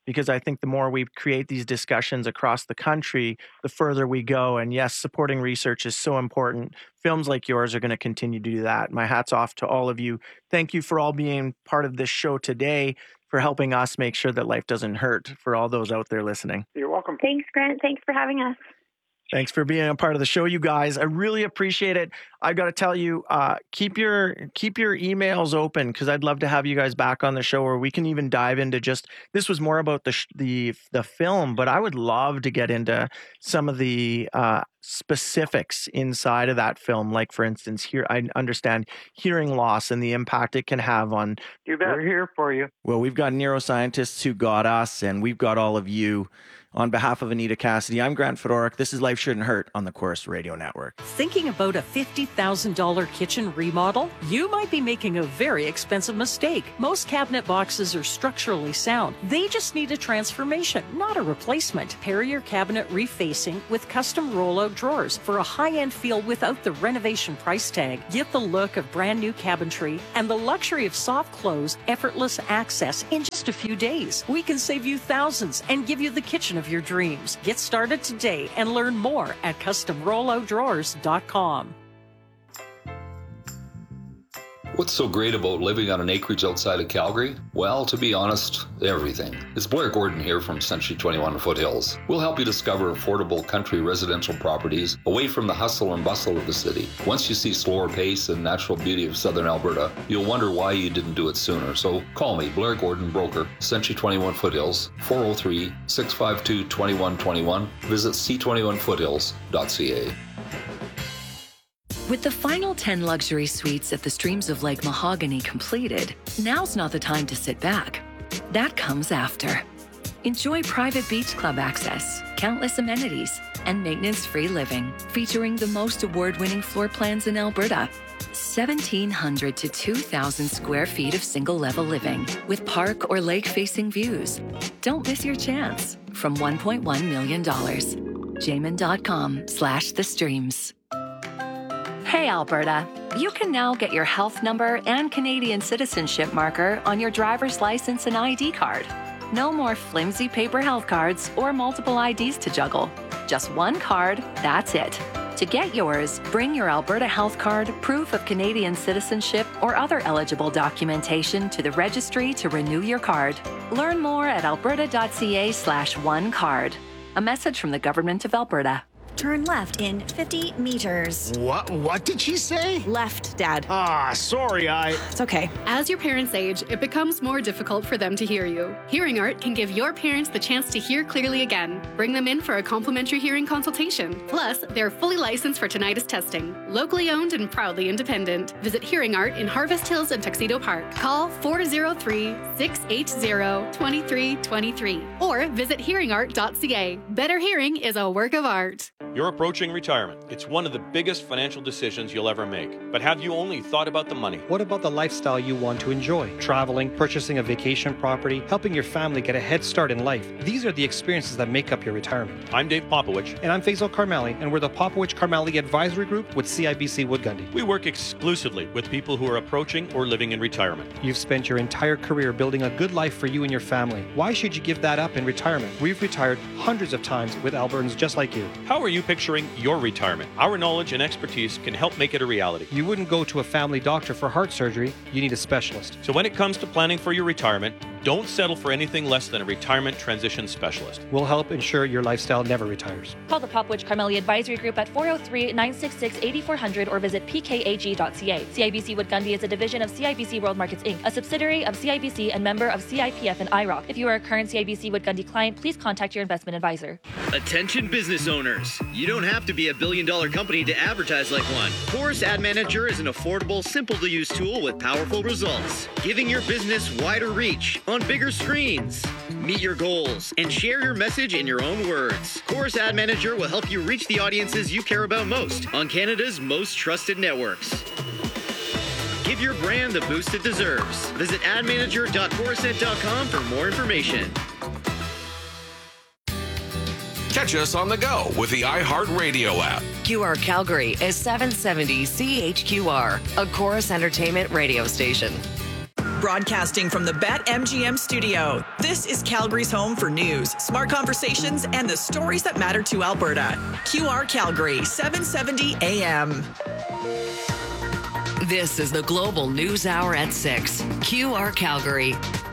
because I think the more we create these discussions across the country, the further we go. And yes, supporting research is so important. Films like yours are going to continue to do that. My hat's off to all of you. Thank you for all being part of this show today, for helping us make sure that life doesn't hurt for all those out there listening. You're welcome. Thanks, Grant. Thanks for having us. Thanks for being a part of the show, you guys. I really appreciate it. I got to tell you, uh, keep your keep your emails open, because I'd love to have you guys back on the show where we can even dive into just, this was more about the sh- the the film, but I would love to get into some of the uh, specifics inside of that film. Like, for instance, here I understand hearing loss and the impact it can have on. You bet. We're here for you. Well, we've got neuroscientists who got us, and we've got all of you. On behalf of Anita Cassidy, I'm Grant Fedoruk. This is Life Shouldn't Hurt on the Chorus Radio Network. Thinking about a fifty thousand dollars kitchen remodel? You might be making a very expensive mistake. Most cabinet boxes are structurally sound. They just need a transformation, not a replacement. Pair your cabinet refacing with custom rollout drawers for a high-end feel without the renovation price tag. Get the look of brand new cabinetry and the luxury of soft close, effortless access in just a few days. We can save you thousands and give you the kitchen of your dreams. Get started today and learn more at custom rollout drawers dot com. What's so great about living on an acreage outside of Calgary? Well, to be honest, everything. It's Blair Gordon here from Century twenty-one Foothills. We'll help you discover affordable country residential properties away from the hustle and bustle of the city. Once you see slower pace and natural beauty of southern Alberta, you'll wonder why you didn't do it sooner. So call me, Blair Gordon, broker, Century twenty-one Foothills, four oh three, six five two, two one two one. Visit c twenty-one foothills dot c a. With the final ten luxury suites at the Streams of Lake Mahogany completed, now's not the time to sit back. That comes after. Enjoy private beach club access, countless amenities, and maintenance-free living, featuring the most award-winning floor plans in Alberta. seventeen hundred to two thousand square feet of single-level living with park or lake-facing views. Don't miss your chance. From one point one million dollars. Jamin.com slash the streams. Hey, Alberta. You can now get your health number and Canadian citizenship marker on your driver's license and I D card. No more flimsy paper health cards or multiple I Ds to juggle. Just one card, that's it. To get yours, bring your Alberta Health Card, proof of Canadian citizenship, or other eligible documentation to the registry to renew your card. Learn more at alberta.ca slash one card. A message from the Government of Alberta. Turn left in fifty meters. What? What did she say? Left, Dad. Ah, sorry, I... It's okay. As your parents age, it becomes more difficult for them to hear you. Hearing Art can give your parents the chance to hear clearly again. Bring them in for a complimentary hearing consultation. Plus, they're fully licensed for tinnitus testing. Locally owned and proudly independent. Visit Hearing Art in Harvest Hills and Tuxedo Park. Call four oh three, six eight zero, two three two three or visit hearing art dot c a. Better hearing is a work of art. You're approaching retirement. It's one of the biggest financial decisions you'll ever make. But have you only thought about the money? What about the lifestyle you want to enjoy? Traveling, purchasing a vacation property, helping your family get a head start in life. These are the experiences that make up your retirement. I'm Dave Popowich. And I'm Faisal Karmali, and we're the Popowich Karmali Advisory Group with C I B C Wood Gundy. We work exclusively with people who are approaching or living in retirement. You've spent your entire career building a good life for you and your family. Why should you give that up in retirement? We've retired hundreds of times with Albertans just like you. How are you picturing your retirement? Our knowledge and expertise can help make it a reality. You wouldn't go to a family doctor for heart surgery. You need a specialist. So when it comes to planning for your retirement, don't settle for anything less than a retirement transition specialist. We'll help ensure your lifestyle never retires. Call the Popowich Karmali Advisory Group at four oh three, nine six six, eight four zero zero or visit p k a g dot c a. C I B C Wood Gundy is a division of C I B C World Markets Incorporated, a subsidiary of C I B C and member of C I P F and I R O C. If you are a current C I B C Wood Gundy client, please contact your investment advisor. Attention business owners. You don't have to be a billion dollar company to advertise like one. Chorus Ad Manager is an affordable, simple to use tool with powerful results, giving your business wider reach on bigger screens. Meet your goals and share your message in your own words. Chorus Ad Manager will help you reach the audiences you care about most on Canada's most trusted networks. Give your brand the boost it deserves. Visit ad manager dot chorusnet dot com for more information. Catch us on the go with the iHeartRadio app. Q R Calgary is seven seventy C H Q R, a Chorus Entertainment radio station. Broadcasting from the BetMGM studio, this is Calgary's home for news, smart conversations, and the stories that matter to Alberta. Q R Calgary, seven seventy A M. This is the Global News Hour at six. Q R Calgary.